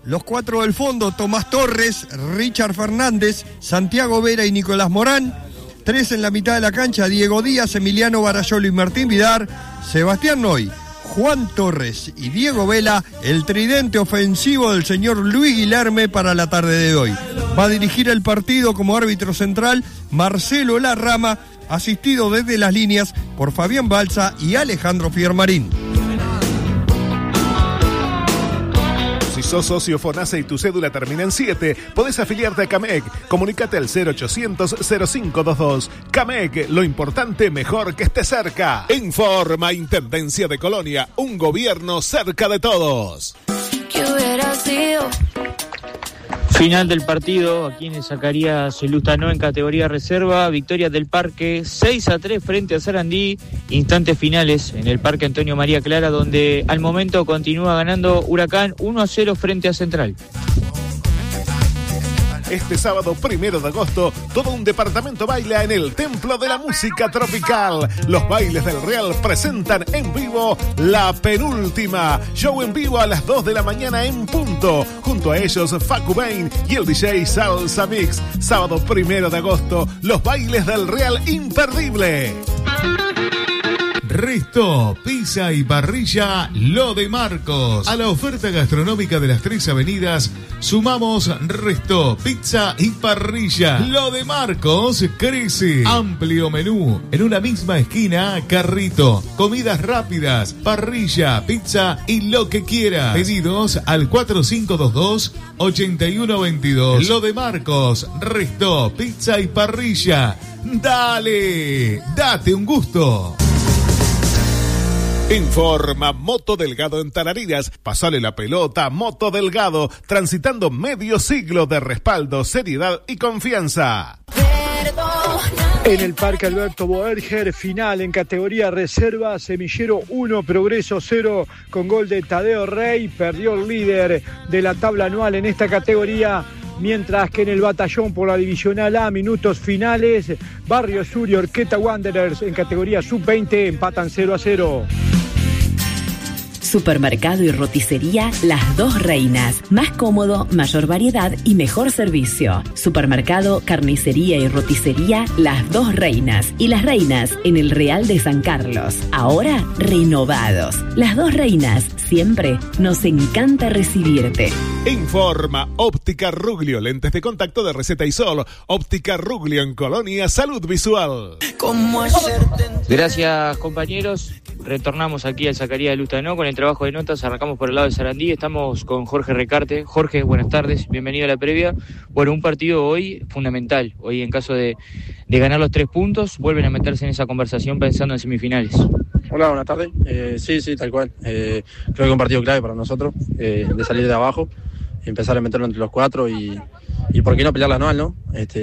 Los 4 del fondo, Tomás Torres, Richard Fernández, Santiago Vera y Nicolás Morán. 3 en la mitad de la cancha, Diego Díaz, Emiliano Barayolo y Martín Vidar. Sebastián Noy, Juan Torres y Diego Vela, el tridente ofensivo del señor Luis Guilherme para la tarde de hoy. Va a dirigir el partido como árbitro central Marcelo Larrama, asistido desde las líneas por Fabián Balsa y Alejandro Fiermarín. Si sos socio FONASA y tu cédula termina en 7, podés afiliarte a CAMEC. Comunicate al 0800-0522. CAMEC, lo importante mejor que esté cerca. Informa Intendencia de Colonia, un gobierno cerca de todos. ¿Qué hubiera sido? Final del partido, aquí en el Zacarías Lustanó en categoría reserva, victoria del Parque 6-3 frente a Sarandí, instantes finales en el Parque Antonio María Clara, donde al momento continúa ganando Huracán 1-0 frente a Central. Este sábado 1 de agosto, todo un departamento baila en el Templo de la Música Tropical. Los Bailes del Real presentan en vivo La Penúltima. Show en vivo a las 2 de la mañana en punto. Junto a ellos, Facu Bain y el DJ Salsa Mix. Sábado 1 de agosto, Los Bailes del Real imperdible. Resto, pizza y parrilla Lo de Marcos. A la oferta gastronómica de las 3 avenidas sumamos Resto, pizza y parrilla. Lo de Marcos crece. Amplio menú. En una misma esquina, carrito, comidas rápidas, parrilla, pizza y lo que quieras. Pedidos al 4522-8122. Lo de Marcos, Resto, pizza y parrilla. Dale, date un gusto. Informa Moto Delgado en Tarariras. Pasale la pelota, Moto Delgado, transitando medio siglo de respaldo, seriedad y confianza. En el Parque Alberto Boerger, final en categoría reserva, Semillero 1, Progreso 0, con gol de Tadeo Rey, perdió el líder de la tabla anual en esta categoría. Mientras que en el batallón por la divisional A, minutos finales, Barrio Sur y Orqueta Wanderers en categoría sub-20 empatan 0-0. Supermercado y roticería Las Dos Reinas. Más cómodo, mayor variedad y mejor servicio. Supermercado, carnicería y roticería Las Dos Reinas. Y Las Reinas en el Real de San Carlos. Ahora renovados. Las Dos Reinas. Siempre nos encanta recibirte. Informa Óptica Ruglio, lentes de contacto de receta y sol. Óptica Ruglio en Colonia, salud visual. Gracias, compañeros. Retornamos aquí al Zacarías de Lustanó con el trabajo de notas. Arrancamos por el lado de Sarandí. Estamos con Jorge Recarte. Jorge, buenas tardes. Bienvenido a la previa. Bueno, un partido hoy fundamental. Hoy, en caso de ganar los 3 puntos, vuelven a meterse en esa conversación pensando en semifinales. Hola, buenas tardes. Sí, tal cual. Creo que es un partido clave para nosotros, de salir de abajo, empezar a meterlo entre los 4 y por qué no pelear la anual, ¿no?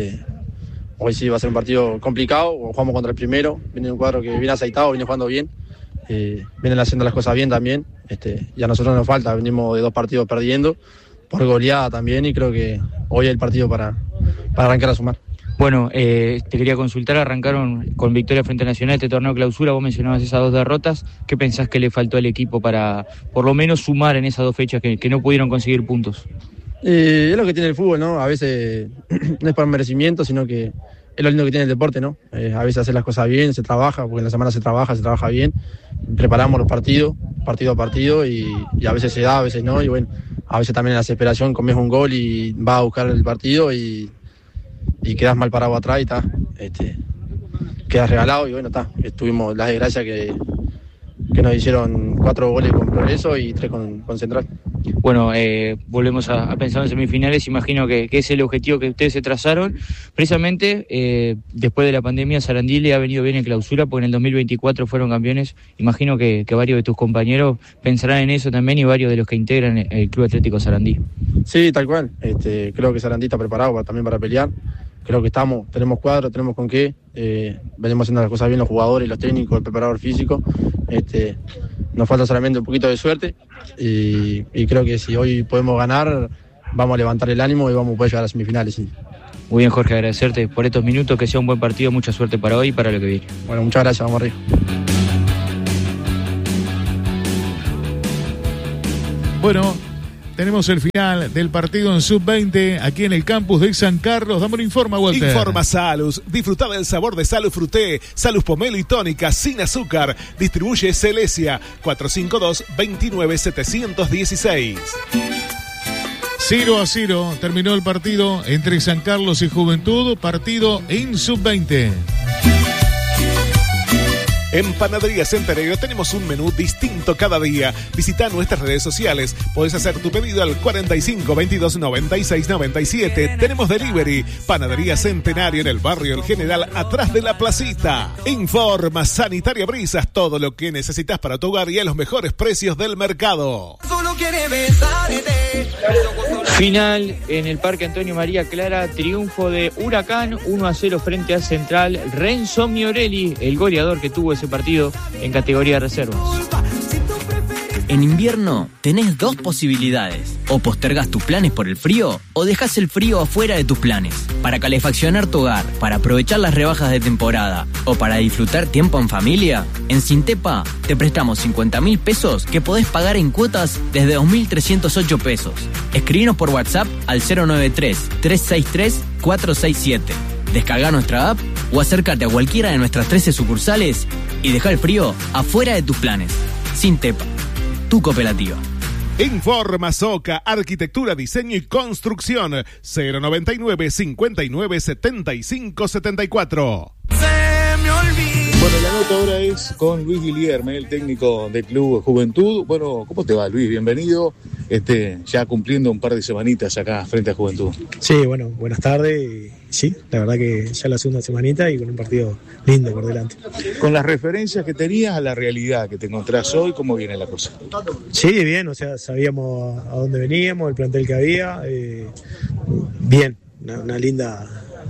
Hoy sí va a ser un partido complicado. Jugamos contra el primero. Viene un cuadro que viene aceitado, viene jugando bien. Vienen haciendo las cosas bien también, y a nosotros nos falta, venimos de 2 partidos perdiendo por goleada también, y creo que hoy es el partido para arrancar a sumar. Bueno, te quería consultar, arrancaron con victoria frente a Nacional este torneo clausura, vos mencionabas esas 2 derrotas, ¿qué pensás que le faltó al equipo para por lo menos sumar en esas 2 fechas que no pudieron conseguir puntos? Es lo que tiene el fútbol, ¿no? A veces no es por merecimiento, sino que es lo lindo que tiene el deporte, ¿no? A veces hacer las cosas bien, se trabaja, porque en la semana se trabaja bien, preparamos los partidos, partido a partido, y a veces se da, a veces no, y bueno, a veces también en la desesperación comes un gol y vas a buscar el partido y quedas mal parado atrás y quedas regalado, y bueno, tuvimos la desgracia que nos hicieron 4 goles con Progreso y 3 con Central. Bueno, volvemos a pensar en semifinales. Imagino que es el objetivo que ustedes se trazaron. Precisamente, después de la pandemia, Sarandí le ha venido bien en clausura, porque en el 2024 fueron campeones. Imagino que varios de tus compañeros pensarán en eso también, y varios de los que integran el Club Atlético Sarandí. Sí, tal cual. Creo que Sarandí está preparado también para pelear. Creo que tenemos cuadro, tenemos con qué. Venimos haciendo las cosas bien los jugadores, los técnicos, el preparador físico. Nos falta solamente un poquito de suerte, y creo que si hoy podemos ganar, vamos a levantar el ánimo y vamos a poder llegar a las semifinales. Sí. Muy bien, Jorge, agradecerte por estos minutos, que sea un buen partido, mucha suerte para hoy y para lo que viene. Bueno, muchas gracias, vamos arriba. Bueno, tenemos el final del partido en Sub-20 aquí en el campus de San Carlos. Dame un informe, Walter. Informa Salus. Disfruta del sabor de Salus Fruté, Salus Pomelo y Tónica sin azúcar. Distribuye Celesia 452-29716. 0-0 terminó el partido entre San Carlos y Juventud, partido en Sub-20. En Panadería Centenario tenemos un menú distinto cada día. Visita nuestras redes sociales. Puedes hacer tu pedido al 45 22 96 97. Tenemos delivery. Panadería Centenario en el barrio El General, atrás de la placita. Informa Sanitaria Brisas. Todo lo que necesitas para tu hogar y a los mejores precios del mercado. Final en el Parque Antonio María Clara, triunfo de Huracán 1-0 frente a Central. Renzo Miorelli, el goleador que tuvo ese partido en categoría de reservas. En invierno tenés dos posibilidades: o postergás tus planes por el frío o dejás el frío afuera de tus planes. Para calefaccionar tu hogar, para aprovechar las rebajas de temporada o para disfrutar tiempo en familia, en Sintepa te prestamos 50.000 pesos que podés pagar en cuotas desde 2.308 pesos. Escribinos por WhatsApp al 093-363-467. Descarga nuestra app o acércate a cualquiera de nuestras 13 sucursales y deja el frío afuera de tus planes. Sintepa, tu cooperativa. Informa Soca, arquitectura, diseño y construcción. 099 59 75 74. Bueno, la nota ahora es con Luis Guillerme, el técnico del Club Juventud. Bueno, ¿cómo te va, Luis? Bienvenido. Ya cumpliendo un par de semanitas acá frente a Juventud. Sí, bueno, buenas tardes. Sí, la verdad que ya la segunda semanita y con un partido lindo por delante. Con las referencias que tenías a la realidad que te encontrás hoy, ¿cómo viene la cosa? Sí, bien, o sea, sabíamos a dónde veníamos, el plantel que había. Bien, una linda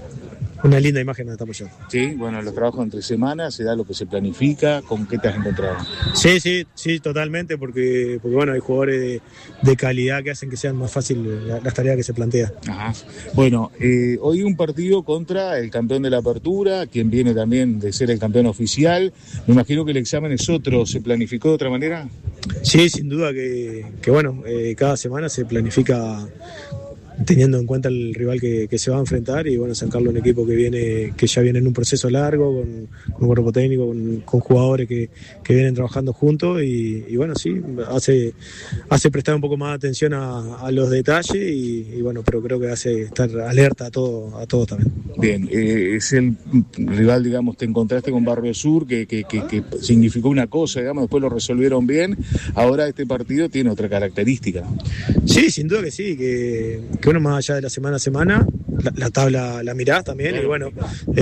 imagen nos estamos llevando. Sí, bueno, los trabajos entre semanas, se da lo que se planifica. ¿Con qué te has encontrado? Sí, totalmente, porque bueno, hay jugadores de calidad que hacen que sean más fácil las tareas que se plantean. Ajá. Bueno, hoy un partido contra el campeón de la apertura, quien viene también de ser el campeón oficial. Me imagino que el examen es otro. ¿Se planificó de otra manera? Sí, sin duda que bueno, cada semana se planifica teniendo en cuenta el rival que se va a enfrentar, y bueno, San Carlos es un equipo que ya viene en un proceso largo, con un cuerpo técnico, con jugadores que vienen trabajando juntos, y bueno, sí, hace prestar un poco más de atención a los detalles, y bueno, pero creo que hace estar alerta a todos también. Bien, es el rival, digamos, te encontraste con Barrio Sur, que significó una cosa, digamos, después lo resolvieron bien. Ahora este partido tiene otra característica. Sí, sin duda que sí, que uno más allá de la semana a semana, la tabla la mirás también, y bueno,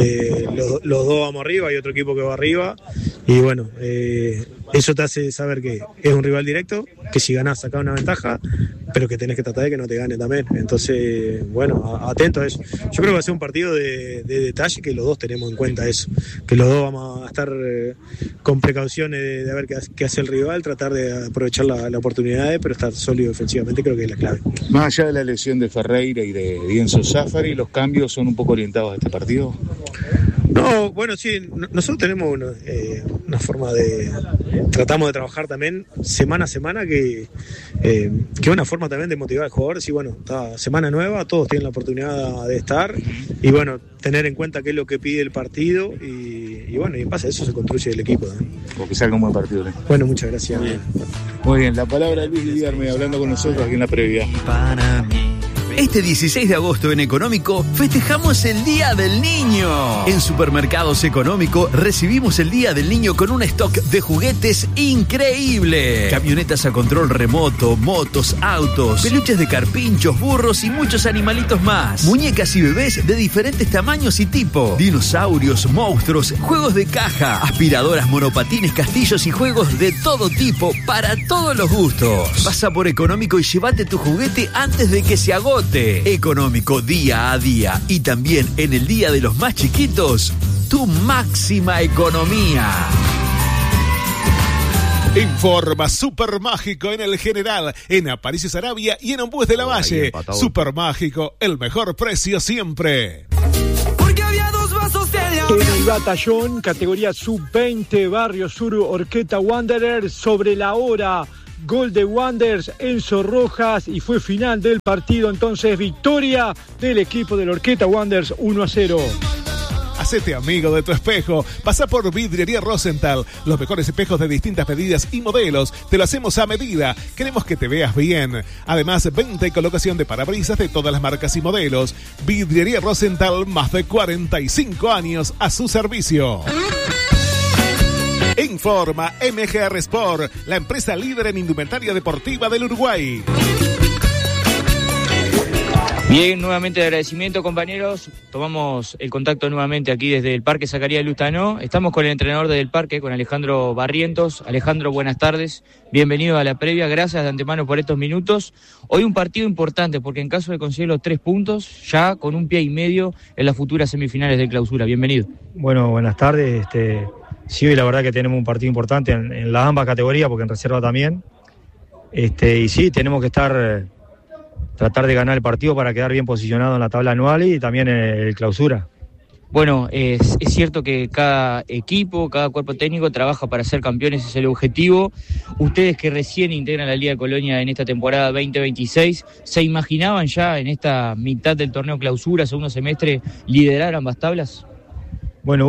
los dos vamos arriba, hay otro equipo que va arriba, y bueno, eso te hace saber que es un rival directo, que si ganás sacás una ventaja, pero que tenés que tratar de que no te gane también. Entonces, bueno, atento a eso. Yo creo que va a ser un partido de detalle, que los dos tenemos en cuenta eso, que los dos vamos a estar con precauciones de ver qué hace el rival, tratar de aprovechar la oportunidad, pero estar sólido defensivamente creo que es la clave. Más allá de la lesión de Ferreira y de Dienzo Zafari, ¿los cambios son un poco orientados a este partido? No, bueno, sí, nosotros tenemos una forma tratamos de trabajar también semana a semana, que es una forma también de motivar al jugador. Sí, bueno, está semana nueva, todos tienen la oportunidad de estar, y bueno, tener en cuenta qué es lo que pide el partido, y bueno, y en base a eso se construye el equipo también. Porque salga un buen partido, ¿eh? Bueno, muchas gracias. Muy bien, la palabra de Luis Guillerme hablando con nosotros aquí en la previa. Para mí. Este 16 de agosto en Económico festejamos el Día del Niño. En Supermercados Económico recibimos el Día del Niño con un stock de juguetes increíble. Camionetas a control remoto, motos, autos, peluches de carpinchos, burros y muchos animalitos más. Muñecas y bebés de diferentes tamaños y tipo. Dinosaurios, monstruos, juegos de caja, aspiradoras, monopatines, castillos y juegos de todo tipo para todos los gustos. Pasa por Económico y llévate tu juguete antes de que se agote. Económico, día a día, y también en el día de los más chiquitos, tu máxima economía. Informa Supermágico en el General, en Aparicio Sarabia y en Ombúes de la Valle. Supermágico, el mejor precio siempre. Porque había dos vasos de en el batallón, categoría sub-20, Barrio Sur, Orqueta Wanderer, sobre la hora. gol de Wanderers, Enzo Rojas, y fue final del partido. Entonces, victoria del equipo de la Horqueta Wanderers 1-0. Hacete amigo de tu espejo. Pasa por Vidriería Rosenthal. Los mejores espejos de distintas medidas y modelos. Te lo hacemos a medida. Queremos que te veas bien. Además, venta y colocación de parabrisas de todas las marcas y modelos. Vidriería Rosenthal, más de 45 años a su servicio. Informa MGR Sport, la empresa líder en indumentaria deportiva del Uruguay. Bien, nuevamente de agradecimiento, compañeros. Tomamos el contacto nuevamente aquí desde el Parque Zacarías Lustano. Estamos con el entrenador del Parque, con Alejandro Barrientos. Alejandro, buenas tardes. Bienvenido a la previa. Gracias de antemano por estos minutos. Hoy un partido importante, porque en caso de conseguir los 3 puntos, ya con un pie y medio en las futuras semifinales de clausura. Bienvenido. Bueno, buenas tardes. Sí, hoy la verdad que tenemos un partido importante en las ambas categorías, porque en reserva también. Y sí, tenemos que tratar de ganar el partido para quedar bien posicionado en la tabla anual y también en el clausura. Bueno, es cierto que cada equipo, cada cuerpo técnico trabaja para ser campeones, ese es el objetivo. Ustedes que recién integran la Liga de Colonia en esta temporada 2026, ¿se imaginaban ya en esta mitad del torneo clausura, segundo semestre, liderar ambas tablas? Bueno,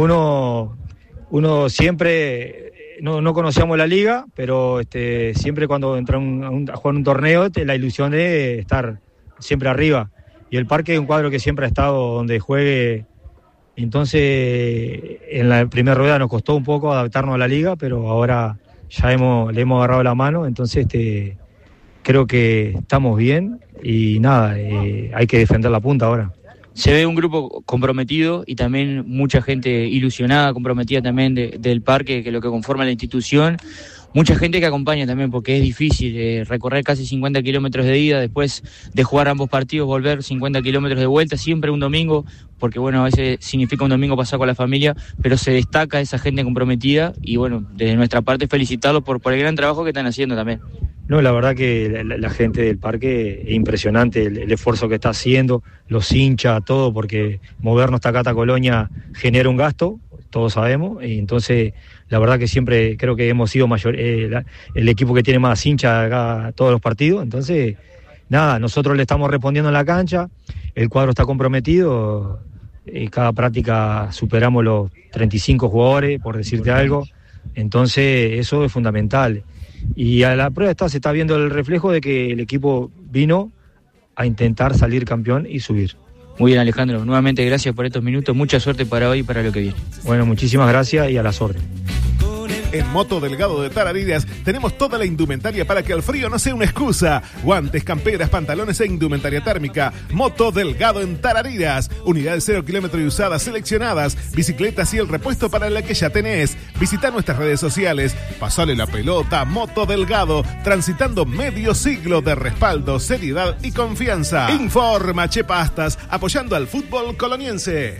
uno siempre... No conocíamos la liga, pero siempre cuando entra a jugar un torneo, la ilusión de estar siempre arriba. Y el Parque es un cuadro que siempre ha estado donde juegue. Entonces, en la primera rueda nos costó un poco adaptarnos a la liga, pero ahora ya le hemos agarrado la mano. Entonces, creo que estamos bien y nada, hay que defender la punta ahora. Se ve un grupo comprometido y también mucha gente ilusionada, comprometida también del Parque, que es lo que conforma la institución. Mucha gente que acompaña también, porque es difícil recorrer casi 50 kilómetros de ida, después de jugar ambos partidos, volver 50 kilómetros de vuelta, siempre un domingo, porque bueno, a veces significa un domingo pasar con la familia, pero se destaca esa gente comprometida y bueno, desde nuestra parte felicitarlos por el gran trabajo que están haciendo también. No, la verdad que la gente del Parque es impresionante el esfuerzo que está haciendo, los hinchas, todo, porque movernos hasta acá hasta Colonia genera un gasto, todos sabemos, y entonces la verdad que siempre creo que hemos sido el equipo que tiene más hinchas acá todos los partidos, entonces nada, nosotros le estamos respondiendo en la cancha, el cuadro está comprometido, cada práctica superamos los 35 jugadores, por decirte algo, entonces eso es fundamental. Y a la prueba se está viendo el reflejo de que el equipo vino a intentar salir campeón y subir. Muy bien, Alejandro, nuevamente gracias por estos minutos, mucha suerte para hoy y para lo que viene. Bueno, muchísimas gracias y a las órdenes. En Moto Delgado de Tarariras tenemos toda la indumentaria para que el frío no sea una excusa. Guantes, camperas, pantalones e indumentaria térmica. Moto Delgado en Tarariras. Unidades 0 kilómetro y usadas seleccionadas. Bicicletas y el repuesto para la que ya tenés. Visita nuestras redes sociales. Pasale la pelota, Moto Delgado. Transitando medio siglo de respaldo, seriedad y confianza. Informa Che Pastas, apoyando al fútbol coloniense.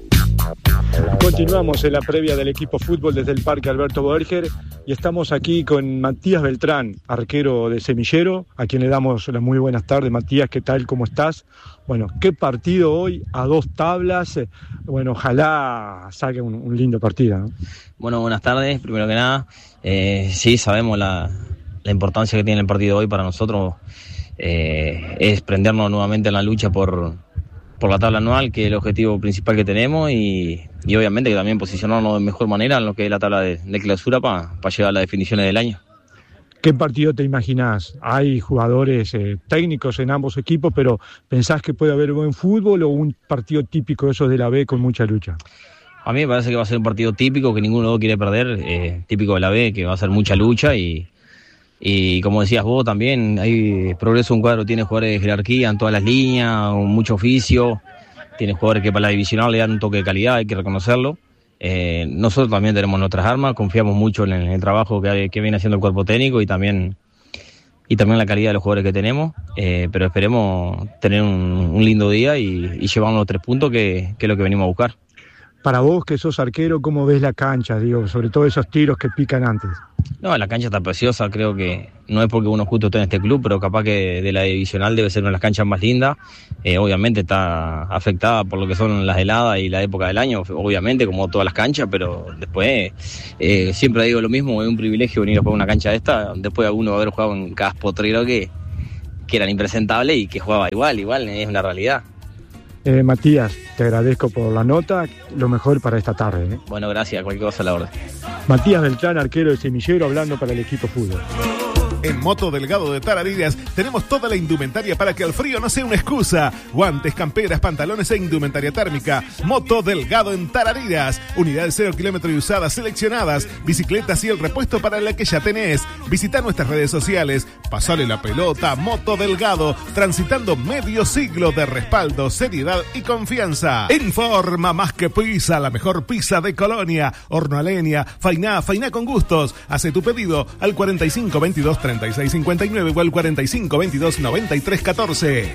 Continuamos en la previa del equipo fútbol desde el Parque Alberto Boerger y estamos aquí con Matías Beltrán, arquero de Semillero, a quien le damos las muy buenas tardes. Matías, ¿qué tal? ¿Cómo estás? Bueno, qué partido hoy a 2 tablas. Bueno, ojalá salga un lindo partido, ¿no? Bueno, buenas tardes, primero que nada. Sí, sabemos la importancia que tiene el partido hoy para nosotros. Es prendernos nuevamente en la lucha por la tabla anual, que es el objetivo principal que tenemos, y obviamente que también posicionarnos de mejor manera en lo que es la tabla de clausura para llegar a las definiciones del año. ¿Qué partido te imaginás? Hay jugadores técnicos en ambos equipos, pero ¿pensás que puede haber buen fútbol o un partido típico de esos de la B con mucha lucha? A mí me parece que va a ser un partido típico, que ninguno de los dos quiere perder, típico de la B, que va a ser mucha lucha y como decías vos también, hay progreso, un cuadro tiene jugadores de jerarquía en todas las líneas, mucho oficio, tiene jugadores que para la divisional le dan un toque de calidad, hay que reconocerlo. Nosotros también tenemos nuestras armas, confiamos mucho en el trabajo que viene haciendo el cuerpo técnico y también la calidad de los jugadores que tenemos, pero esperemos tener un lindo día y llevarnos los 3 puntos que es lo que venimos a buscar. Para vos que sos arquero, ¿cómo ves la cancha? Digo, sobre todo esos tiros que pican antes. No, la cancha está preciosa, creo que no es porque uno justo esté en este club, pero capaz que de la divisional debe ser una de las canchas más lindas. Obviamente está afectada por lo que son las heladas y la época del año, obviamente, como todas las canchas, pero después siempre digo lo mismo, es un privilegio venir a jugar una cancha de esta, después de alguno haber jugado en cada potrero que eran impresentables y que jugaba igual, es una realidad. Matías, te agradezco por la nota, lo mejor para esta tarde. Bueno, gracias, cualquier cosa a la orden. Matías Beltrán, arquero de Semillero, hablando para el equipo fútbol. En Moto Delgado de Tarariras tenemos toda la indumentaria para que el frío no sea una excusa. Guantes, camperas, pantalones e indumentaria térmica. Moto Delgado en Tarariras. Unidades 0 kilómetro y usadas seleccionadas. Bicicletas y el repuesto para la que ya tenés. Visita nuestras redes sociales. Pasale la pelota, Moto Delgado. Transitando medio siglo de respaldo, seriedad y confianza. Informa Más que Pizza, la mejor pizza de Colonia. Horno a leña, fainá con gustos. Hace tu pedido al 4522 3659 o al 4522 9314.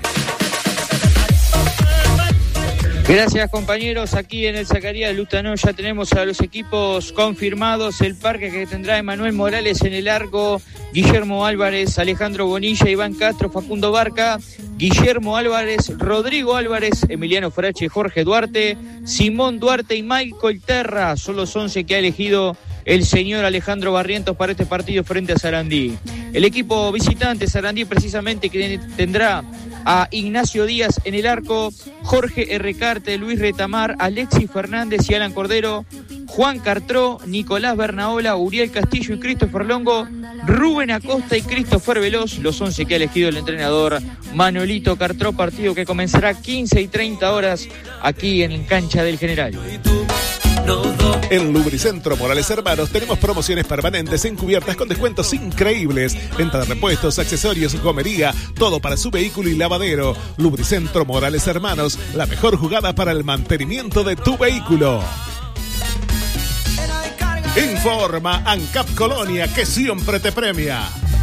Gracias, compañeros. Aquí en el Zacarías Lutano ya tenemos a los equipos confirmados. El parque que tendrá Emanuel Morales en el arco, Guillermo Álvarez, Alejandro Bonilla, Iván Castro, Facundo Barca, Guillermo Álvarez, Rodrigo Álvarez, Emiliano Frache, Jorge Duarte, Simón Duarte y Michael Terra. Son los 11 que ha elegido el señor Alejandro Barrientos para este partido frente a Sarandí. El equipo visitante Sarandí precisamente que tendrá a Ignacio Díaz en el arco, Jorge Errecarte, Luis Retamar, Alexis Fernández y Alan Cordero, Juan Cartró, Nicolás Bernaola, Uriel Castillo y Christopher Longo, Rubén Acosta y Christopher Veloz, los 11 que ha elegido el entrenador Manuelito Cartró, partido que comenzará 15:30 aquí en Cancha del General. En Lubricentro Morales Hermanos tenemos promociones permanentes en cubiertas con descuentos increíbles. Venta de repuestos, accesorios, gomería, todo para su vehículo y lavadero. Lubricentro Morales Hermanos, la mejor jugada para el mantenimiento de tu vehículo. Informa ANCAP Colonia, que siempre te premia.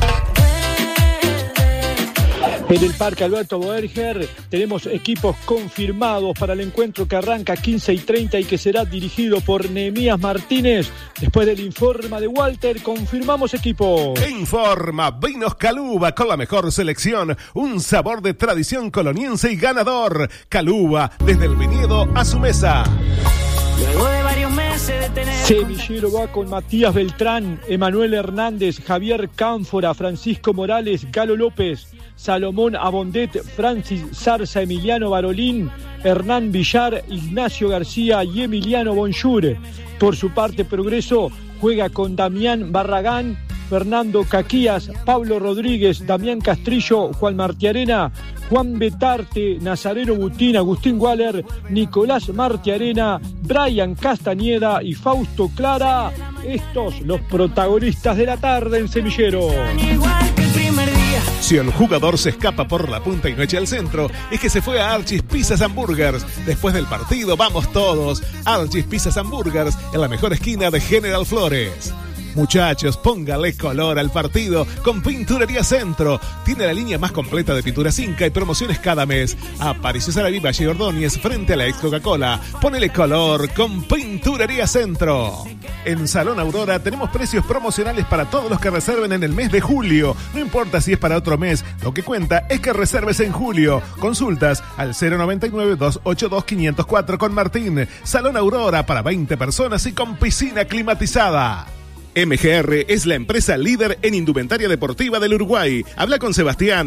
En el Parque Alberto Boerger tenemos equipos confirmados para el encuentro que arranca 15:30 y que será dirigido por Nehemías Martínez. Después del informe de Walter, confirmamos equipo. Informa Vinos Caluba, con la mejor selección, un sabor de tradición coloniense y ganador. Caluba, desde el viñedo a su mesa. Luego de varios meses de tener... Semillero va con Matías Beltrán, Emanuel Hernández, Javier Cánfora, Francisco Morales, Galo López, Salomón Abondet, Francis Zarza, Emiliano Barolín, Hernán Villar, Ignacio García y Emiliano Bonjour. Por su parte, Progreso juega con Damián Barragán, Fernando Caquías, Pablo Rodríguez, Damián Castrillo, Juan Martiarena, Juan Betarte, Nazareno Butín, Agustín Waller, Nicolás Martiarena, Brian Castañeda y Fausto Clara. Estos los protagonistas de la tarde en Semillero. Si el jugador se escapa por la punta y no echa el centro, es que se fue a Archie's Pizzas and Burgers. Después del partido, vamos todos. Archie's Pizzas and Burgers, en la mejor esquina de General Flores. Muchachos, póngale color al partido con Pinturería Centro. Tiene la línea más completa de pinturas Inca y promociones cada mes. Apareció Saraví, Valle Ordóñez, frente a la ex Coca-Cola. Ponele color con Pinturería Centro. En Salón Aurora tenemos precios promocionales para todos los que reserven en el mes de julio. No importa si es para otro mes, lo que cuenta es que reserves en julio. Consultas al 099-282-504 con Martín. Salón Aurora para 20 personas y con piscina climatizada. MGR es la empresa líder en indumentaria deportiva del Uruguay. Habla con Sebastián,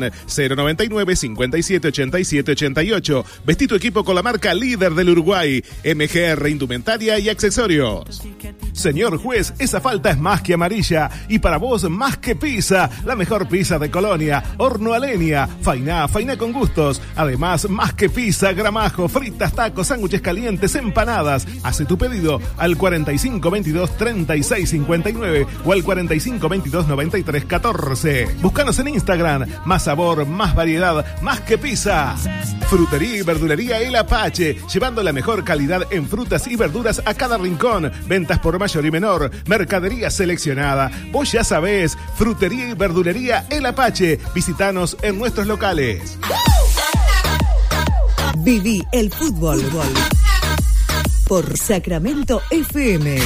099-5787-88. Vestí tu equipo con la marca líder del Uruguay. MGR Indumentaria y Accesorios. Señor juez, esa falta es más que amarilla. Y para vos, más que pizza. La mejor pizza de Colonia. Horno a leña. Fainá con gustos. Además, más que pizza, gramajo, fritas, tacos, sándwiches calientes, empanadas. Hace tu pedido al 4522-3659 o al 4522-9314. Búscanos en Instagram. Más sabor, más variedad, más que pizza. Frutería y verdulería El Apache, llevando la mejor calidad en frutas y verduras a cada rincón. Ventas por mayor y menor, mercadería seleccionada. Vos ya sabés, Frutería y verdulería El Apache. Visítanos en nuestros locales. Viví el fútbol. por Sacramento FM.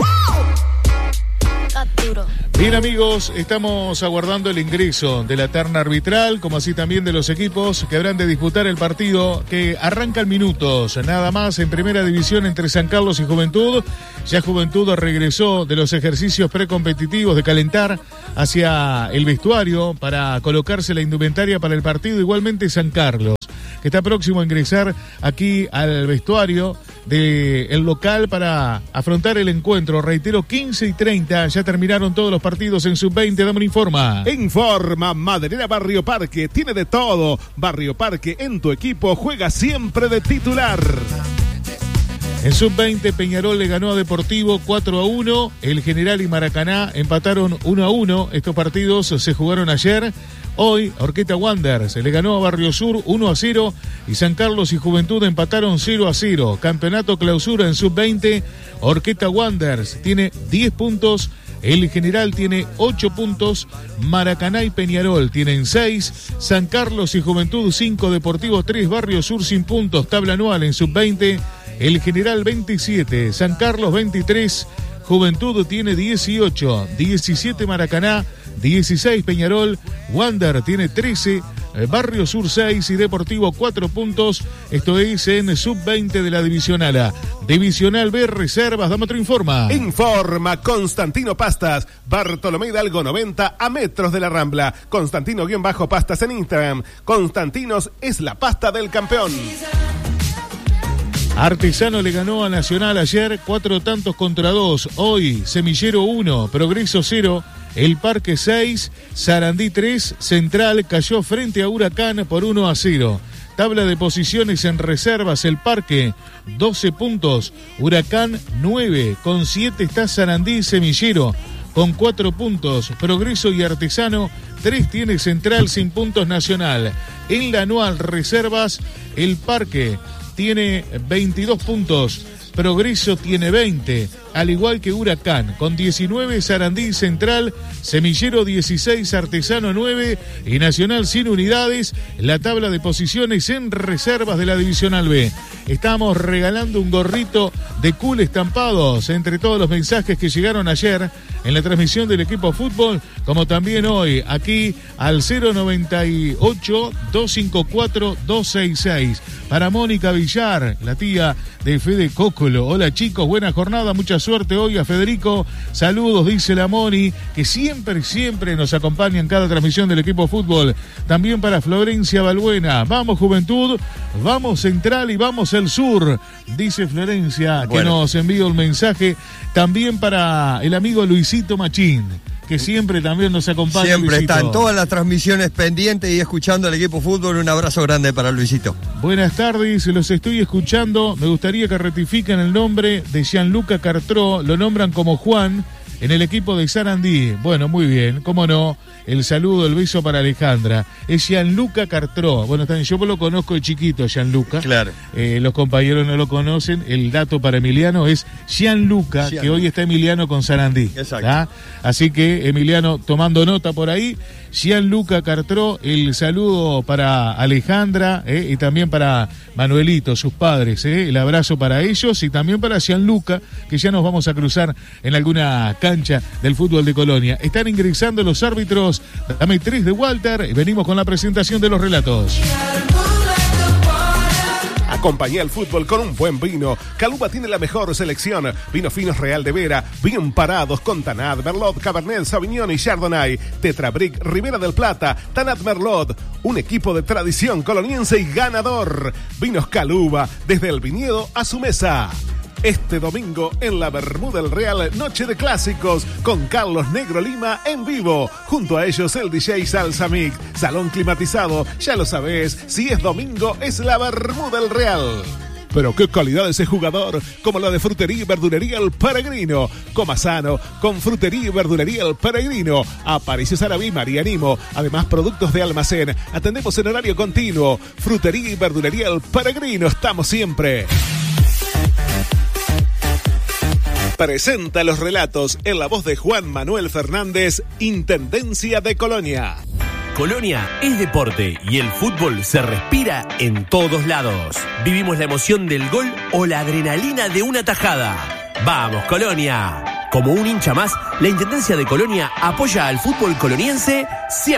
Bien amigos, estamos aguardando el ingreso de la terna arbitral, como así también de los equipos que habrán de disputar el partido que arranca en minutos, nada más en primera división entre San Carlos y Juventud. Ya Juventud regresó de los ejercicios precompetitivos de calentar hacia el vestuario para colocarse la indumentaria para el partido, igualmente San Carlos, que está próximo a ingresar aquí al vestuario del local para afrontar el encuentro. Reitero, 15:30, ya terminaron todos los partidos en Sub-20. Dame un informa. Informa Maderera Barrio Parque, tiene de todo. Barrio Parque en tu equipo juega siempre de titular. En Sub-20, Peñarol le ganó a Deportivo 4-1. El General y Maracaná empataron 1-1. Estos partidos se jugaron ayer. Hoy, Orqueta Wanderers le ganó a Barrio Sur 1-0 y San Carlos y Juventud empataron 0-0. Campeonato clausura en Sub-20. Orqueta Wanderers tiene 10 puntos. El General tiene 8 puntos. Maracaná y Peñarol tienen 6. San Carlos y Juventud 5. Deportivo 3. Barrio Sur sin puntos. Tabla anual en Sub-20. El General 27. San Carlos 23. Juventud tiene 18. 17 Maracaná. 16 Peñarol, Wander tiene 13, Barrio Sur 6 y Deportivo 4 puntos. Esto es en Sub-20 de la Divisional A. Divisional B, reservas, dame otro informa. Informa Constantino Pastas, Bartolomé Hidalgo 90 a metros de la Rambla. Constantino-Pastas en Instagram. Constantinos es la pasta del campeón. Artesano le ganó a Nacional ayer 4-2. Hoy, Semillero 1, Progreso 0. El Parque 6, Sarandí 3, Central cayó frente a Huracán por 1-0. Tabla de posiciones en reservas, el Parque 12 puntos, Huracán 9, con 7 está Sarandí y Semillero, con 4 puntos, Progreso y Artesano, 3 tiene Central sin puntos Nacional. En la anual reservas, el Parque tiene 22 puntos, Progreso tiene 20, al igual que Huracán, con 19 Sarandí Central, Semillero 16, Artesano 9 y Nacional sin unidades. La tabla de posiciones en reservas de la Divisional B. Estamos regalando un gorrito de Cool estampados entre todos los mensajes que llegaron ayer en la transmisión del equipo fútbol, como también hoy aquí al 098-254-266. Para Mónica Villar, la tía de Fede Cócolo. Hola chicos, buena jornada, mucha suerte hoy a Federico. Saludos, dice la Moni, que siempre nos acompaña en cada transmisión del equipo fútbol. También para Florencia Balbuena. Vamos Juventud, vamos Central y vamos el Sur, dice Florencia, que nos envió un mensaje. También para el amigo Luisito Machín, que siempre también nos acompaña. Siempre Luisito. está en todas las transmisiones pendientes y escuchando al equipo fútbol. Un abrazo grande para Luisito. Buenas tardes, los estoy escuchando. Me gustaría que rectifiquen el nombre de Gianluca Cartró. Lo nombran como Juan en el equipo de Sarandí. Bueno, muy bien, cómo no. El saludo, el beso para Alejandra. Es Gianluca Cartró. Bueno, también yo lo conozco de chiquito, Gianluca. Claro. Los compañeros no lo conocen. El dato para Emiliano es Gianluca, que hoy está Emiliano con Sarandí. Exacto. ¿Ah? Así que Emiliano tomando nota por ahí. Gianluca Cartró, el saludo para Alejandra y también para Manuelito, sus padres. El abrazo para ellos y también para Gianluca, que ya nos vamos a cruzar en alguna cancha del fútbol de Colonia. Están ingresando los árbitros. Dame 3 de Walter y venimos con la presentación de los relatos. Acompaña el fútbol con un buen vino. Caluba tiene la mejor selección. Vinos finos Real de Vera, bien parados con Tanat, Merlot, Cabernet Sauvignon y Chardonnay. Tetrabric, Ribera del Plata, Tanat Merlot. Un equipo de tradición coloniense y ganador. Vinos Caluba, desde el viñedo a su mesa. Este domingo en la Bermuda del Real, noche de clásicos con Carlos Negro Lima en vivo. Junto a ellos el DJ Salsa Mix, salón climatizado. Ya lo sabes, si es domingo es la Bermuda del Real. Pero qué calidad ese jugador, como la de Frutería y Verdulería El Peregrino. Coma sano con Frutería y Verdulería El Peregrino. Aparicio Sarabí, María Nimo. Además, productos de almacén. Atendemos en horario continuo. Frutería y Verdulería El Peregrino. Estamos siempre. Presenta los relatos en la voz de Juan Manuel Fernández, Intendencia de Colonia. Colonia es deporte y el fútbol se respira en todos lados. Vivimos la emoción del gol o la adrenalina de una tajada. ¡Vamos, Colonia! Como un hincha más, la Intendencia de Colonia apoya al fútbol coloniense siempre.